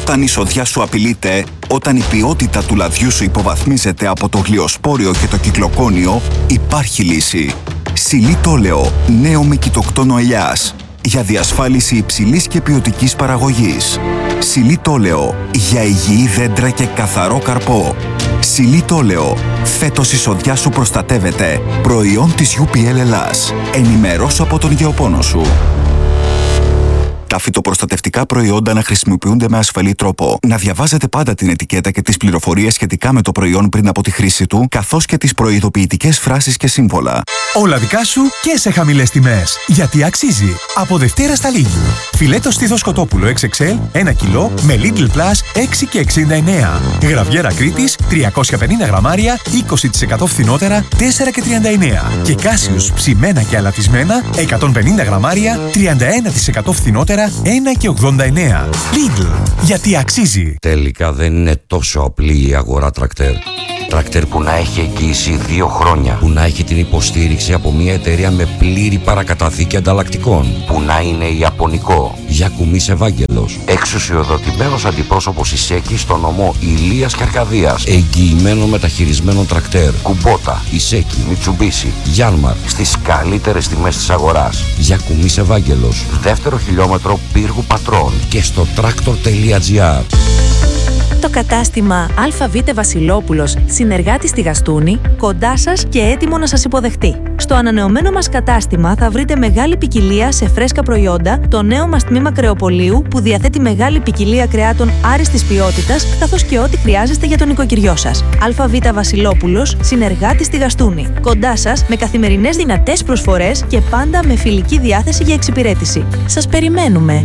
Όταν η σοδιά σου απειλείται, όταν η ποιότητα του λαδιού σου υποβαθμίζεται από το γλυοσπόριο και το κυκλοκόνιο, υπάρχει λύση. Xylitoleo, νέο με κοιτοκτόνο ελιάς, για διασφάλιση υψηλής και ποιοτικής παραγωγής. Xylitoleo, για υγιή δέντρα και καθαρό καρπό. Xylitoleo, φέτος η σοδιά σου προστατεύεται. Προϊόν της UPL Ελλάς. Ενημερώσου από τον γεωπόνο σου. Τα φυτοπροστατευτικά προϊόντα να χρησιμοποιούνται με ασφαλή τρόπο. Να διαβάζετε πάντα την ετικέτα και τις πληροφορίες σχετικά με το προϊόν πριν από τη χρήση του, καθώς και τις προειδοποιητικές φράσεις και σύμβολα. Όλα δικά σου και σε χαμηλές τιμές. Γιατί αξίζει. Από Δευτέρα στα Lidl. Φιλέτο στήθος κοτόπουλο XXL 1 κιλό με Lidl Plus 6,69. Γραβιέρα Κρήτης 350 γραμμάρια 20% φθηνότερα 4,39. Και Κάσιους ψημένα και αλατισμένα 150 γραμμάρια 31% φθηνότερα 1,89. Lidl. Γιατί αξίζει. Τελικά δεν είναι τόσο απλή η αγορά τρακτέρ. Τρακτέρ που να έχει εγγύηση 2 χρόνια. Που να έχει την υποστήριξη από μια εταιρεία με πλήρη παρακαταθήκη ανταλλακτικών. Που να είναι ιαπωνικό. Γιακουμής Ευάγγελος. Εξουσιοδοτημένος αντιπρόσωπος Ισέκη στο νομό Ηλίας και Αρκαδίας. Εγγυημένο μεταχειρισμένο τρακτέρ. Κουμπότα, Ισέκη, Μιτσουμπίσι, Γιάνμαρ. Στις καλύτερες τιμές της αγοράς. Γιακουμής Ευάγγελος. Δεύτερο χιλιόμετρο Πύργου Πατρών. Και στο tractor.gr. Το κατάστημα ΑΒ Βασιλόπουλος, συνεργάτη στη Γαστούνη, κοντά σας και έτοιμο να σας υποδεχτεί. Στο ανανεωμένο μας κατάστημα θα βρείτε μεγάλη ποικιλία σε φρέσκα προϊόντα, το νέο μας τμήμα κρεοπολίου που διαθέτει μεγάλη ποικιλία κρεάτων άριστης ποιότητας, καθώς και ό,τι χρειάζεστε για τον οικοκυριό σας. ΑΒ Βασιλόπουλος, συνεργάτη στη Γαστούνη. Κοντά σας με καθημερινές δυνατές προσφορές και πάντα με φιλική διάθεση για εξυπηρέτηση. Σας περιμένουμε.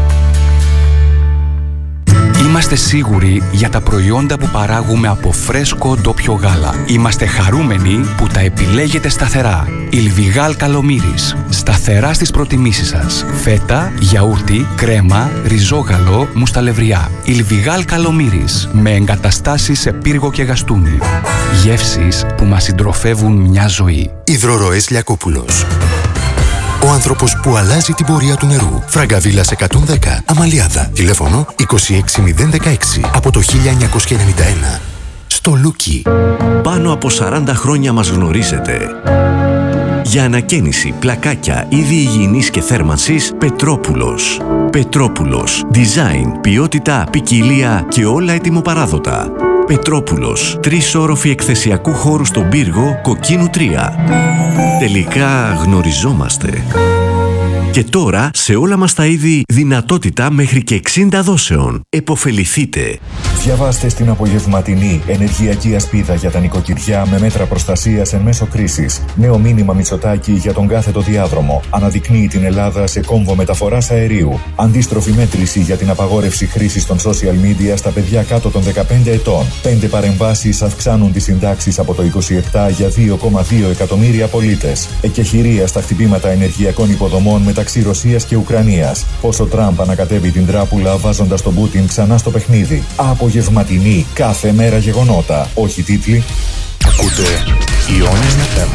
Είμαστε σίγουροι για τα προϊόντα που παράγουμε από φρέσκο ντόπιο γάλα. Είμαστε χαρούμενοι που τα επιλέγετε σταθερά. Ιλβιγάλ Καλομύρης. Σταθερά στις προτιμήσεις σας. Φέτα, γιαούρτι, κρέμα, ριζόγαλο, μουσταλευριά. Ιλβιγάλ Καλομύρης. Με εγκαταστάσεις σε Πύργο και Γαστούνη. Γεύσεις που μας συντροφεύουν μια ζωή. Υδροροές Λιακόπουλος. Ο άνθρωπος που αλλάζει την πορεία του νερού. Φραγκαβίλας 110, Αμαλιάδα. Τηλέφωνο 26016 από το 1991. Στο Λούκι. Πάνω από 40 χρόνια μας γνωρίζετε. Για ανακαίνιση, πλακάκια, είδη υγιεινής και θέρμανσης, Πετρόπουλος. Πετρόπουλος. Design, ποιότητα, ποικιλία και όλα ετοιμοπαράδοτα. Πετρόπουλος. 3 όροφοι εκθεσιακού χώρου στον Πύργο, Κοκκίνου 3. Τελικά γνωριζόμαστε. Και τώρα σε όλα μας τα είδη δυνατότητα μέχρι και 60 δόσεων. Εποφεληθείτε. Διαβάστε στην απογευματινή ενεργειακή ασπίδα για τα νοικοκυριά με μέτρα προστασίας εν μέσω κρίσης. Νέο μήνυμα Μητσοτάκη για τον κάθετο διάδρομο. Αναδεικνύει την Ελλάδα σε κόμβο μεταφοράς αερίου. Αντίστροφη μέτρηση για την απαγόρευση χρήσης των social media στα παιδιά κάτω των 15 ετών. 5 παρεμβάσεις αυξάνουν τις συντάξεις από το 27 για 2,2 εκατομμύρια πολίτες. Εκεχηρία στα χτυπήματα ενεργειακών υποδομών μεταξύ Ρωσίας και Ουκρανίας. Πώς ο Τραμπ ανακατεύει την τράπουλα βάζοντας τον Πούτιν ξανά στο παιχνίδι. Απογευματινή, κάθε μέρα γεγονότα. Όχι τίτλοι. Ακούτε Ιόνιος FM.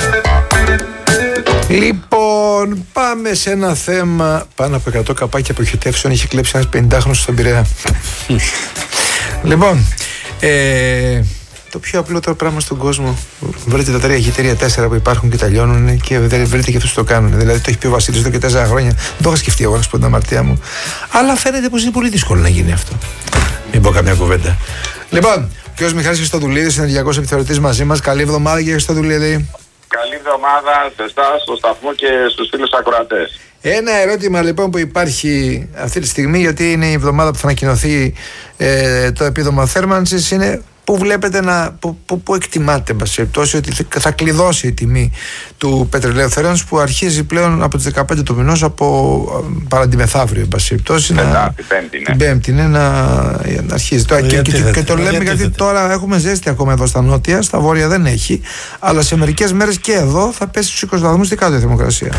Λοιπόν, πάμε σε ένα θέμα. Πάνω από 100 καπάκια αποχετεύσεων έχει κλέψει ένας 50χρονος στον Πειραιά. Λοιπόν, το πιο απλό πράγμα στον κόσμο. Βρείτε τα 3 γητέρια 4 που υπάρχουν και τα λιώνουν και βρείτε και αυτούς που το κάνουν. Δηλαδή το έχει πει ο Βασίλης εδώ και 4 χρόνια. Δεν το είχα σκεφτεί εγώ να σου πω την αμαρτία μου. Αλλά φαίνεται πως είναι πολύ δύσκολο να γίνει αυτό. Μην πω καμιά κουβέντα. Λοιπόν, ο κ. Μιχάλης Χριστοδουλίδης, ενεργειακός επιθεωρητής μαζί μας. Καλή εβδομάδα, κ. Χριστοδουλίδη. Καλή εβδομάδα σε εσάς, στο σταθμό και στους φίλους ακροατές. Ένα ερώτημα λοιπόν που υπάρχει αυτή τη στιγμή, γιατί είναι η εβδομάδα που θα ανακοινωθεί το επίδομα θέρμανσης, είναι πού βλέπετε πού εκτιμάτε ότι θα κλειδώσει η τιμή του πετρελαίου θέρμανσης, που αρχίζει πλέον από τις 15 του μηνός, από παραντιμεθαύριο την Πέμπτη να αρχίζει. Και το λέμε γιατί τώρα έχουμε ζέστη ακόμα εδώ στα νότια, στα βόρεια δεν έχει, αλλά σε μερικές μέρες και εδώ θα πέσει στους 20 βαθμούς την κάτω η θερμοκρασία.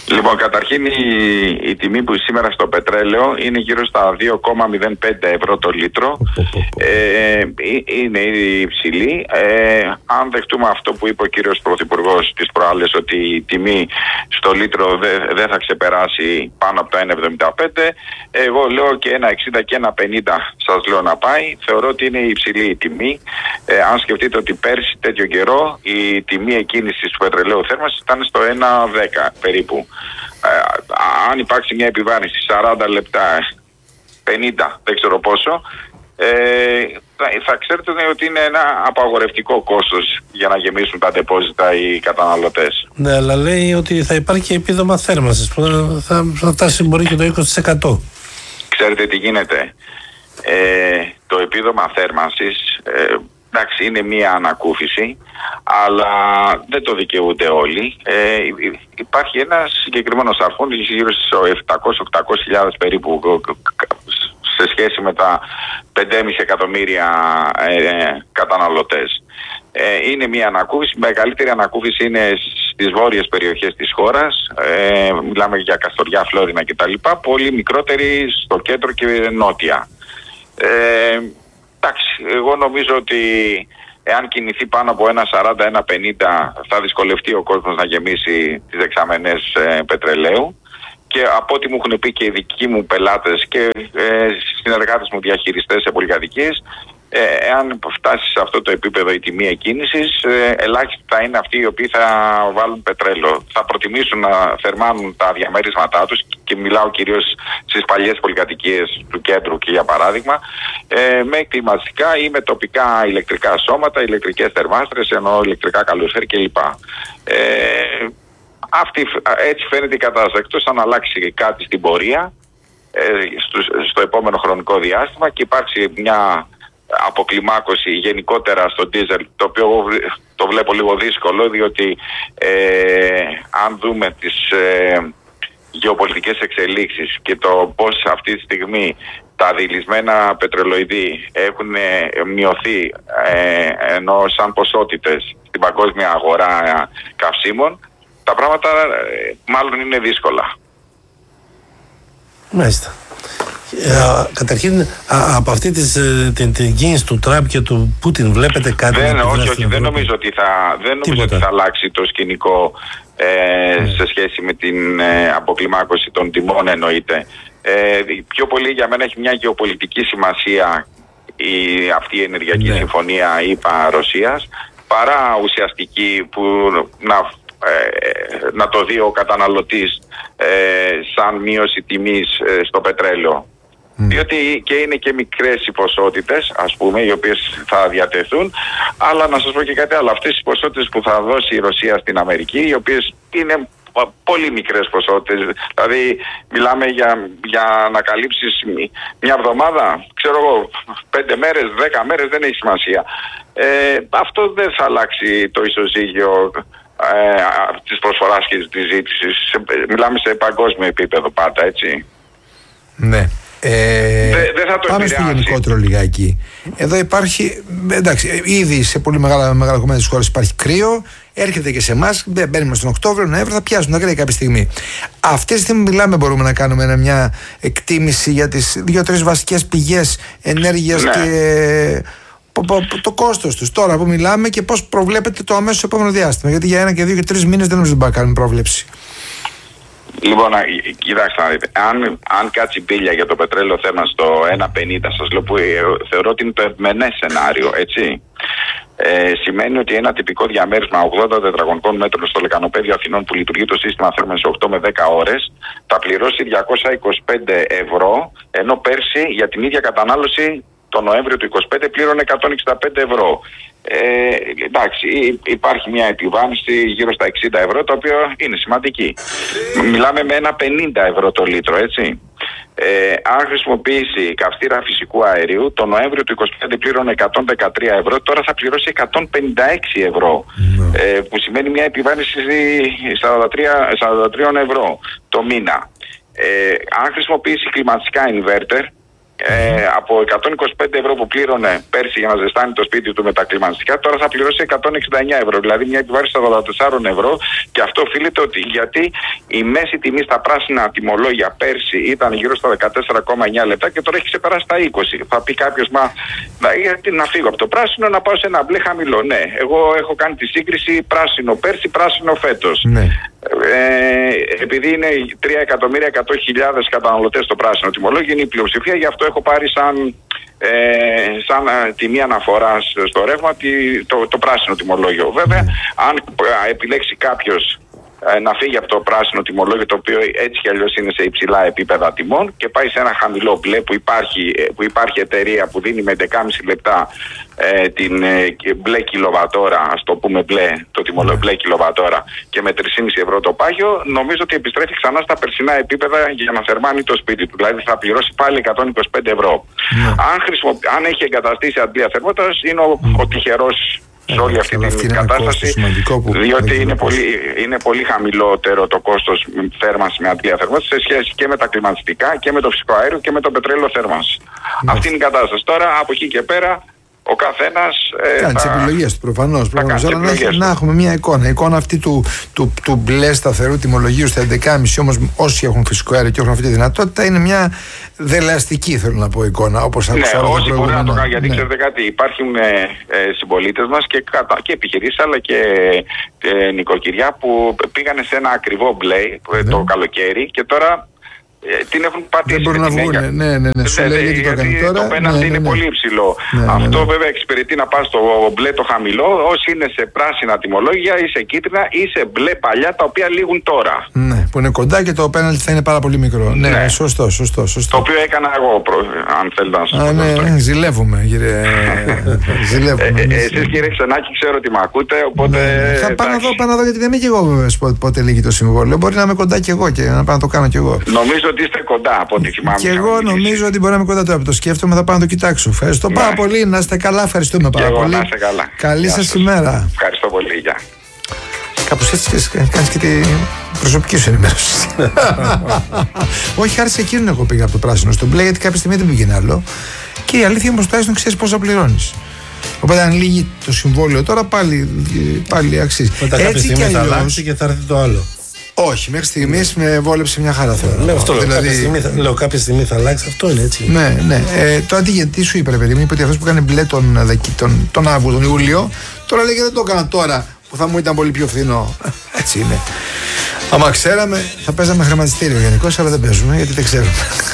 Λοιπόν, καταρχήν η τιμή που σήμερα στο πετρέλαιο είναι γύρω στα 2,05 ευρώ το λίτρο. Είναι ήδη υψηλή. Αν δεχτούμε αυτό που είπε ο κύριος Πρωθυπουργός τις προάλλες, ότι η τιμή στο λίτρο δεν θα ξεπεράσει πάνω από τα 1,75, εγώ λέω και 1,60 και 1,50 σας λέω να πάει. Θεωρώ ότι είναι υψηλή η τιμή. Αν σκεφτείτε ότι πέρσι τέτοιο καιρό η τιμή εκκίνησης του πετρελαίου θέρμανσης ήταν στο 1,10 περίπου. Αν υπάρξει μια επιβάρυνση 40 λεπτά, 50, δεν ξέρω πόσο, θα ξέρετε ότι είναι ένα απαγορευτικό κόστος για να γεμίσουν τα ντεπόζιτα οι καταναλωτές. Ναι, αλλά λέει ότι θα υπάρχει και επίδομα θέρμανσης που θα φτάσει μπορεί και το 20%. Ξέρετε τι γίνεται. Το επίδομα θέρμανσης, εντάξει, είναι μία ανακούφιση, αλλά δεν το δικαιούνται όλοι. Υπάρχει ένας συγκεκριμένος αριθμός, γύρω στις 700-800 περίπου, σε σχέση με τα 5,5 εκατομμύρια καταναλωτές. Είναι μία ανακούφιση. Η μεγαλύτερη ανακούφιση είναι στις βόρειες περιοχές της χώρας. Μιλάμε για Καστοριά, Φλόρινα κτλ. Πολύ μικρότερη στο κέντρο και νότια. Εντάξει, εγώ νομίζω ότι εάν κινηθεί πάνω από 1,40-1,50 θα δυσκολευτεί ο κόσμος να γεμίσει τις δεξαμενές πετρελαίου, και από ό,τι μου έχουν πει και οι δικοί μου πελάτες και συνεργάτες μου διαχειριστές σε πολυκατοικίες, εάν φτάσει σε αυτό το επίπεδο η τιμή εκκίνησης, ελάχιστοι θα είναι αυτοί οι οποίοι θα βάλουν πετρέλαιο. Θα προτιμήσουν να θερμάνουν τα διαμέρισματά τους, και μιλάω κυρίως στις παλιές πολυκατοικίες του κέντρου και για παράδειγμα, με κλιματιστικά ή με τοπικά ηλεκτρικά σώματα, ηλεκτρικές θερμάστρες, ενώ ηλεκτρικά καλοριφέρ κλπ. Έτσι φαίνεται η κατάσταση. Εκτός αν αλλάξει κάτι στην πορεία στο επόμενο χρονικό διάστημα και υπάρξει μια αποκλιμάκωση γενικότερα στο ντίζελ, το οποίο το βλέπω λίγο δύσκολο, διότι αν δούμε τις γεωπολιτικές εξελίξεις και το πώς αυτή τη στιγμή τα δειλισμένα πετρελοειδή έχουν μειωθεί, ενώ σαν ποσότητες στην παγκόσμια αγορά καυσίμων, τα πράγματα μάλλον είναι δύσκολα. Μάλιστα. Καταρχήν, από αυτή την κίνηση του Τραμπ και του Πούτιν βλέπετε κάτι? Όχι, δεν νομίζω ότι θα αλλάξει το σκηνικό σε σχέση με την αποκλιμάκωση των τιμών, εννοείται. Πιο πολύ για μένα έχει μια γεωπολιτική σημασία αυτή η ενεργειακή συμφωνία ΗΠΑ-Ρωσίας, παρά ουσιαστική που να το δει ο καταναλωτής σαν μείωση τιμής στο πετρέλαιο. Διότι και είναι και μικρές οι ποσότητες, ας πούμε, οι οποίες θα διατεθούν, αλλά να σας πω και κάτι άλλο. Αυτές οι ποσότητες που θα δώσει η Ρωσία στην Αμερική, οι οποίες είναι πολύ μικρές ποσότητες, δηλαδή μιλάμε για να καλύψεις μια εβδομάδα, ξέρω εγώ, 5 μέρες, 10 μέρες, δεν έχει σημασία. Αυτό δεν θα αλλάξει το ισοζύγιο της προσφοράς και της ζήτησης. Μιλάμε σε παγκόσμιο επίπεδο πάντα, έτσι. Ναι. Δεν θα το πάμε στο γενικότερο λιγάκι. Εδώ υπάρχει, εντάξει, ήδη σε πολύ μεγάλα κομμάτια της χώρας υπάρχει κρύο, έρχεται και σε εμάς, μπαίνουμε στον Οκτώβριο, Νοέμβριο, θα πιάσουν τα κρύα κάποια στιγμή. Αυτή τη στιγμή μιλάμε, μπορούμε να κάνουμε μια εκτίμηση για τις 2-3 βασικές πηγές ενέργειας, ναι, και το κόστος τους τώρα που μιλάμε και πώς προβλέπετε το αμέσως επόμενο διάστημα? Γιατί για 1 και 2 και 3 μήνες δεν νομίζω ότι μπορούμε να κάνουμε πρόβλεψη. Λοιπόν, κοιτάξτε να δείτε, αν κάτσει μπίλια για το πετρέλαιο θέμα στο 1,50, σας λέω, που θεωρώ ότι είναι το ευμενές σενάριο, έτσι, σημαίνει ότι ένα τυπικό διαμέρισμα 80 τετραγωνικών μέτρων στο λεκανοπέδιο Αθηνών που λειτουργεί το σύστημα θέρμανσης 8 με 10 ώρες θα πληρώσει 225 ευρώ, ενώ πέρσι για την ίδια κατανάλωση το Νοέμβριο του 2025 πλήρωνε 165 ευρώ. Εντάξει, υπάρχει μια επιβάρυνση γύρω στα 60 ευρώ, το οποίο είναι σημαντική. Μιλάμε με ένα 50 ευρώ το λίτρο, έτσι. Αν χρησιμοποιήσει καυστήρα φυσικού αερίου, το Νοέμβριο του 2025 πλήρωνε 113 ευρώ, τώρα θα πληρώσει 156 ευρώ, που σημαίνει μια επιβάρυνση 43 ευρώ το μήνα. Αν χρησιμοποιήσει κλιματιστικά inverter, από 125 ευρώ που πλήρωνε πέρσι για να ζεστάνει το σπίτι του με τα κλιμανιστικά, τώρα θα πληρώσει 169 ευρώ. Δηλαδή μια επιβάρυνση 44 ευρώ. Και αυτό οφείλεται γιατί η μέση τιμή στα πράσινα τιμολόγια πέρσι ήταν γύρω στα 14,9 λεπτά και τώρα έχει ξεπεράσει τα 20. Θα πει κάποιο, γιατί να φύγω από το πράσινο να πάω σε ένα μπλε χαμηλό. Ναι, εγώ έχω κάνει τη σύγκριση πράσινο πέρσι, πράσινο φέτος. Ναι. Επειδή είναι 3.100.000 καταναλωτές στο πράσινο τιμολόγιο, είναι η πλειοψηφία, γι' αυτό έχω πάρει σαν τιμή αναφοράς στο ρεύμα το πράσινο τιμολόγιο. Βέβαια, αν επιλέξει κάποιος να φύγει από το πράσινο τιμολόγιο, το οποίο έτσι κι αλλιώς είναι σε υψηλά επίπεδα τιμών, και πάει σε ένα χαμηλό μπλε που υπάρχει εταιρεία που δίνει με 11,5 λεπτά την μπλε κιλοβατόρα, ας το πούμε μπλε, το τιμολόγιο μπλε κιλοβατόρα, και με 3,5 ευρώ το πάγιο, νομίζω ότι επιστρέφει ξανά στα περσινά επίπεδα για να θερμάνει το σπίτι του. Δηλαδή θα πληρώσει πάλι 125 ευρώ. Αν έχει εγκαταστήσει αντλία θερμότητας, είναι ο τυχερός σε όλη αυτή την κατάσταση, διότι είναι πολύ χαμηλότερο το κόστος θέρμανσης με αντλία θερμότητας σε σχέση και με τα κλιματιστικά και με το φυσικό αέριο και με το πετρέλαιο θέρμανσης. Αυτή είναι η κατάσταση. Τώρα από εκεί και πέρα ο καθένας κάνει τις επιλογές του προφανώς. Να έχουμε μια εικόνα. Η εικόνα αυτή του μπλε σταθερού τιμολογίου στα 11,5, όμως όσοι έχουν φυσικό αέριο και έχουν αυτή τη δυνατότητα, είναι μια δελεαστική, θέλω να πω, εικόνα. Όπως άκουσα όσοι μπορούν να το κάνουν, γιατί ξέρετε κάτι, υπάρχουν συμπολίτες μας και επιχειρήσεις αλλά και νοικοκυριά που πήγανε σε ένα ακριβό μπλε το καλοκαίρι και τώρα την έχουν πατήσει. Δεν μπορούν να βγουν. Το πέναντι είναι πολύ υψηλό. Αυτό βέβαια εξυπηρετεί να πας στο μπλε το χαμηλό, όσοι είναι σε πράσινα τιμολόγια ή σε κίτρινα ή σε μπλε παλιά, τα οποία λήγουν τώρα. Ναι, που είναι κοντά και το πέναντι θα είναι πάρα πολύ μικρό. Ναι, σωστό. Το οποίο έκανα εγώ, αν θέλετε να σας πω. Ναι, ζηλεύουμε, κύριε. Εσείς, κύριε Ξενάκη, ξέρω ότι με ακούτε, οπότε. Θα πάω να δω, γιατί δεν είμαι και εγώ βέβαια πότε λύγει το συμβόλαιο. Μπορεί να είμαι κοντά κι εγώ και να πάω να το κάνω κι εγώ. Νομίζω ότι είστε κοντά από ό,τι θυμάμαι. Και εγώ νομίζω ότι μπορεί να είμαι κοντά τώρα. Το σκέφτομαι, θα πάω να το κοιτάξω. Ευχαριστώ πάρα πολύ. Να είστε καλά, ευχαριστούμε πάρα πολύ. Να είστε καλά. Καλή σας ημέρα. Ευχαριστώ πολύ. Γεια. Κάπως έτσι κάνεις και την προσωπική σου ενημέρωση. Όχι, χάρη σε εκείνον εγώ πήγα από το πράσινο στο μπλε, γιατί κάποια στιγμή δεν πήγαινε άλλο. Και η αλήθεια όμως τουλάχιστον ξέρεις πόσα πληρώνεις. Οπότε αν λύγει το συμβόλαιο τώρα πάλι αξίζει. Μετά κάποια στιγμή θα αλλάξει και θα έρθει το άλλο. Όχι, μέχρι στιγμής με βόλεψε μια χαρά θέλω. Λέω αυτό, κάποια στιγμή θα αλλάξει, αυτό είναι έτσι. Ναι. Τώρα τι σου είπε, ρε παιδί μου, είπε ότι αυτός που έκανε μπλε τον Αύγουστο, τον Ιούλιο, τώρα λέει και δεν το έκανα τώρα που θα μου ήταν πολύ πιο φθηνό. Έτσι είναι. Άμα ξέραμε, θα παίζαμε χρηματιστήριο γενικώς, αλλά δεν παίζουμε γιατί δεν ξέρουμε.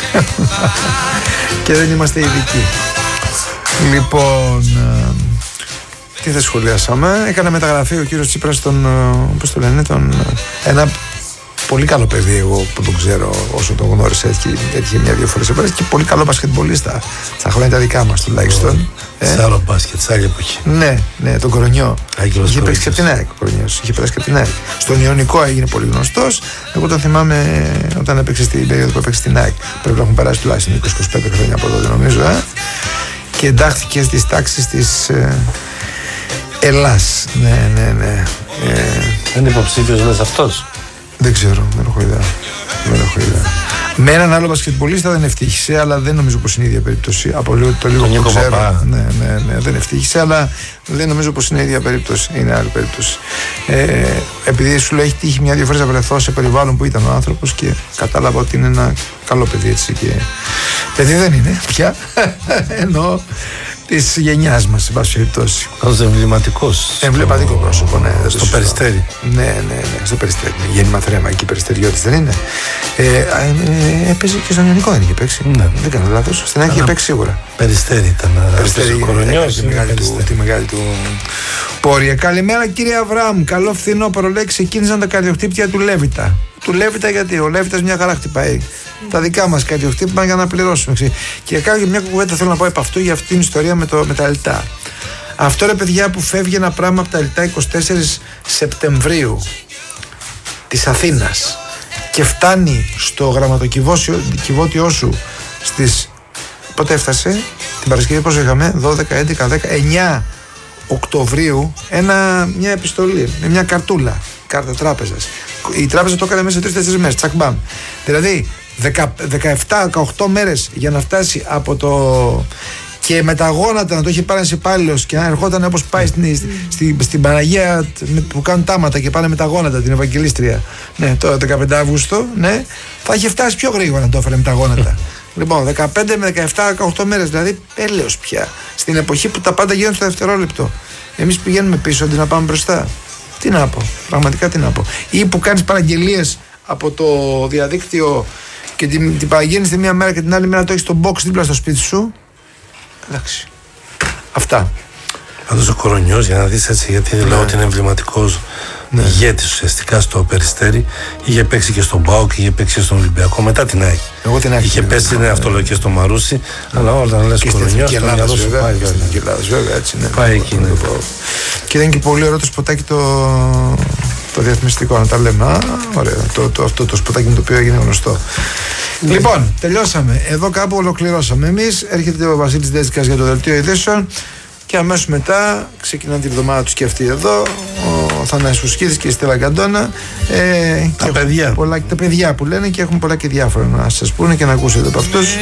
Και δεν είμαστε ειδικοί. Λοιπόν, τι θα σχολιάσαμε. Έκανε μεταγραφή ο κύριος Τσίπρας πώς το λένε, ένα πολύ καλό παιδί, εγώ που τον ξέρω όσο τον γνώρισα, έτυχε μια-δύο φορές επέρας, και πολύ καλό μπασκετμπολίστα στα χρόνια τα δικά μας τουλάχιστον. Σε άλλο μπάσκετ, σε άλλη εποχή. Ναι, τον Κορονιό. Είχε παίξει και από την ΑΕΚ ο Κορονιός. Είχε περάσει και από την ΑΕΚ. Στον Ιωνικό έγινε πολύ γνωστός. Εγώ τον θυμάμαι όταν έπαιξε στην περίοδο που έπαιξε στην ΑΕΚ. Πρέπει να έχουν περάσει τουλάχιστον 20-25 χρόνια από τότε, νομίζω. Και εντάχθηκε στις τάξεις της Ελλάς. Ναι. Είναι υποψήφιος μέσα αυτός. Δεν ξέρω, δεν έχω ιδέα. Με έναν άλλο μπασκετμπολίστα δεν ευτύχησε, αλλά δεν νομίζω πως είναι η ίδια περίπτωση. Από το λίγο που ξέρω. Ναι, δεν ευτύχησε, αλλά δεν νομίζω πως είναι η ίδια περίπτωση. Είναι άλλη περίπτωση. Επειδή σου λέει έχει τύχει μια-δύο φορές να βρεθώ σε περιβάλλον που ήταν ο άνθρωπος και κατάλαβα ότι είναι ένα καλό παιδί, έτσι. Και παιδί δεν είναι πια. Εννοώ της γενιάς μας, σε πάση περιπτώσει. Ως εμβληματικό πρόσωπο, ναι. Στο Περιστέρι. Ναι, στο Περιστέρι. Γέννημα Θρέμα, εκεί Περιστεριώτης δεν είναι. Έπαιζε και στον Ιωνικό, δεν είχε παίξει. Ναι. Δεν κάνω λάθος. Στην ΑΕΚ είχε παίξει σίγουρα. Περιστέρι ήταν. Περιστέρι, τη μεγάλη του πορεία. Καλημέρα, κύριε Αβραάμ. Καλό φθινόπωρο. Λέει, ξεκίνησαν τα καρδιοχτύπια του Λέβητα. Του Λέβητα γιατί ο Λέβητας μια χαρά χτυπάει. Τα δικά μας καρδιοχτύπημα για να πληρώσουμε. Και κάνω μια κουβέντα θέλω να πω από αυτού, για αυτήν την ιστορία με τα λιτά. Αυτό, ρε παιδιά, που φεύγει ένα πράγμα από τα λιτά 24 Σεπτεμβρίου της Αθήνας και φτάνει στο γραμματοκιβώτιό σου στις. Πότε έφτασε? Την Παρασκευή πόσο είχαμε? 12, 11, 10, 9 Οκτωβρίου. Μια επιστολή με μια καρτούλα. Κάρτα τράπεζας. Η τράπεζα το έκανε μέσα σε 3-4 μέρες. Τσακ μπαμ. Δηλαδή 17-18 μέρες για να φτάσει από το. Και με τα γόνατα να το είχε πάρει ένας υπάλληλος και να ερχόταν όπως πάει στην Παναγία που κάνουν τάματα και πάνε με τα γόνατα, την Ευαγγελίστρια. Ναι, το 15 Αύγουστο, ναι, θα είχε φτάσει πιο γρήγορα να το έφερε με τα γόνατα. Λοιπόν, 15 με 17-18 μέρες, δηλαδή έλεος πια. Στην εποχή που τα πάντα γίνονται στο δευτερόλεπτο. Εμείς πηγαίνουμε πίσω αντί να πάμε μπροστά. Τι να πω, πραγματικά τι να πω. Ή που κάνεις παραγγελίες από το διαδίκτυο και την παραγγέλνεις τη μία μέρα και την άλλη μέρα το έχεις στο box δίπλα στο σπίτι σου. Εντάξει. Αυτά. Πάντως ο Κορονιός, για να δεις έτσι, γιατί λέω ότι είναι εμβληματικός ηγέτης ουσιαστικά στο Περιστέρι, είχε παίξει και στον ΠΑΟΚ και είχε παίξει και στον Ολυμπιακό μετά την ΑΕΚ. Εγώ την ΑΕΚ. Είχε παίξει, ναι, αυτό λέω, και στο Μαρούσι, αλλά όταν λες Κορονιός, το μυαλό σου πάει. Και Ελλάδας, βέβαια, έτσι είναι. Πάει εκεί. Και ήταν και πολύ ωραίο το σποτάκι το διαφημιστικό, να τα λέμε. Α, ωραία. Αυτό το σποτάκι με το οποίο έγινε γνωστό. Λοιπόν, τελειώσαμε. Εδώ κάπου ολοκληρώσαμε. Εμείς έρχεται ο Βασίλης Δέσδικας για το δελτίο ειδήσεων και αμέσως μετά ξεκινάνε τη βδομάδα τους και αυτοί εδώ. Ο Θανάσης Φουσκίδης και η Στέλλα Γκαντώνα. Τα παιδιά. Τα παιδιά που λένε και έχουν πολλά και διάφορα να σας πούνε και να ακούσετε από αυτούς.